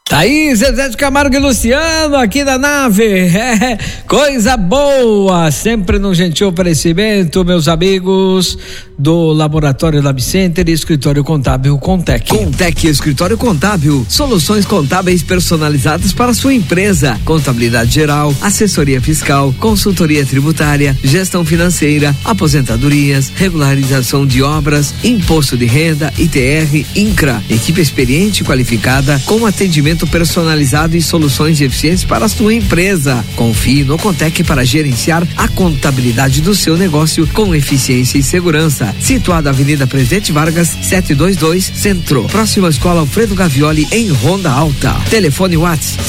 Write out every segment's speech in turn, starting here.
Tá aí, Zezé de Camargo e Luciano aqui da nave, coisa boa, sempre num gentil oferecimento, meus amigos do Laboratório Lab Center e Escritório Contábil Contec. Contec Escritório Contábil, soluções contábeis personalizadas para a sua empresa, contabilidade geral, assessoria fiscal, consultoria tributária, gestão financeira, aposentadorias, regularização de obras, imposto de renda, ITR, INCRA, equipe experiente e qualificada com atendimento personalizado e soluções eficientes para a sua empresa. Confie no Contec para gerenciar a contabilidade do seu negócio com eficiência e segurança. Situado na Avenida Presidente Vargas, 722, Centro, próxima à Escola Alfredo Gavioli, em Ronda Alta. Telefone WhatsApp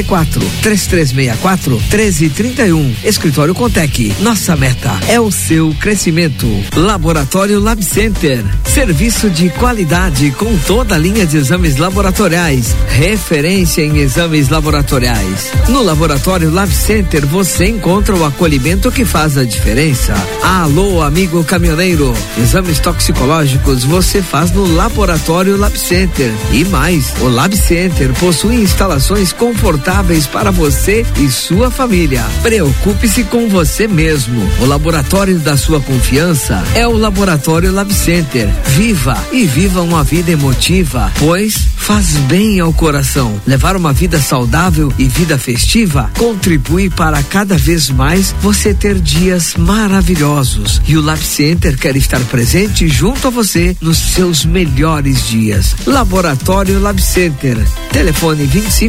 54-3364-1331. Escritório Contec. Nossa meta é o seu crescimento. Laboratório Lab Center. Serviço de qualidade com toda a linha de exames laboratoriais. Referência em exames laboratoriais. No Laboratório Lab Center você encontra o acolhimento que faz a diferença. Alô, amigo caminhoneiro. Exames toxicológicos você faz no Laboratório Lab Center. E mais, o Lab Center possui instalações confortáveis para você e sua família. Preocupe-se com você mesmo. O laboratório da sua confiança é o Laboratório Lab Center. Viva e viva uma vida emotiva, pois faz bem ao coração. Levar uma vida saudável e vida festiva contribui para cada vez mais você ter dias maravilhosos. E o Lab Center quer estar presente junto a você nos seus melhores dias. Laboratório Lab Center. Telefone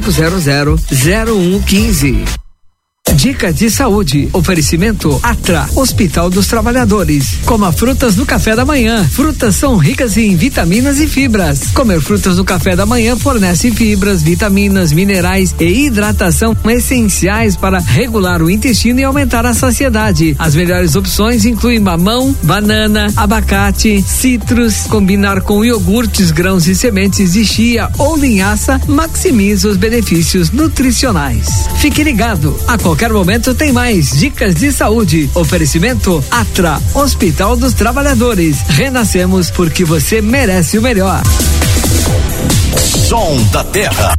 2500-0115. Dica de saúde, oferecimento Atra, Hospital dos Trabalhadores. Coma frutas no café da manhã. Frutas são ricas em vitaminas e fibras. Comer frutas no café da manhã fornece fibras, vitaminas, minerais e hidratação essenciais para regular o intestino e aumentar a saciedade. As melhores opções incluem mamão, banana, abacate, citros. Combinar com iogurtes, grãos e sementes de chia ou linhaça maximiza os benefícios nutricionais. Fique ligado, a qualquer momento tem mais dicas de saúde. Oferecimento Atra, Hospital dos Trabalhadores. Renascemos porque você merece o melhor. Som da Terra.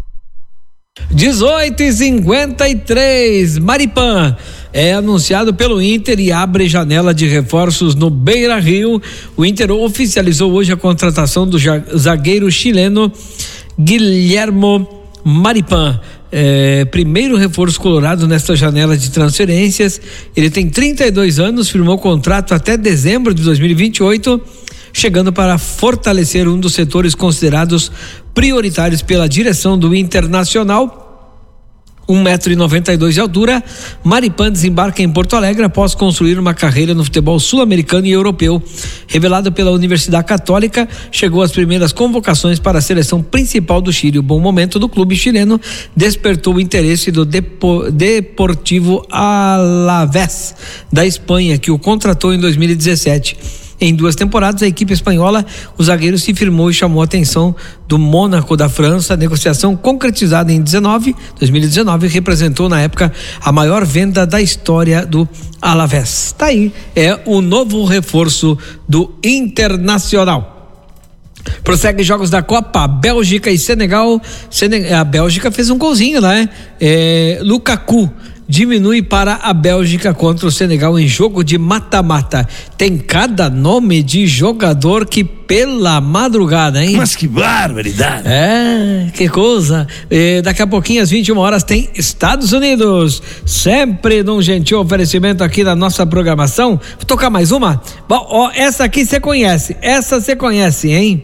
18h53, Maripan é anunciado pelo Inter e abre janela de reforços no Beira-Rio. O Inter oficializou hoje a contratação do zagueiro chileno Guilhermo Maripan. Primeiro reforço colorado nesta janela de transferências. Ele tem 32 anos, firmou contrato até dezembro de 2028, chegando para fortalecer um dos setores considerados prioritários pela direção do Internacional. 1,92 m de altura, Maripan desembarca em Porto Alegre após construir uma carreira no futebol sul-americano e europeu. Revelado pela Universidade Católica, chegou às primeiras convocações para a seleção principal do Chile. O bom momento do clube chileno despertou o interesse do Deportivo Alavés da Espanha, que o contratou em 2017. Em 2 temporadas, a equipe espanhola, o zagueiro se firmou e chamou a atenção do Mônaco da França. A negociação concretizada em 2019 representou na época a maior venda da história do Alavés. Tá aí, é o novo reforço do Internacional. Prossegue jogos da Copa, Bélgica e Senegal. A Bélgica fez um golzinho, né? Lukaku diminui para a Bélgica contra o Senegal em jogo de mata-mata. Tem cada nome de jogador que pela madrugada, hein? Mas que barbaridade! Que coisa! Daqui a pouquinho, às 21h, tem Estados Unidos. Sempre num gentil oferecimento aqui da nossa programação. Vou tocar mais uma? Bom, essa aqui você conhece. Essa você conhece, hein?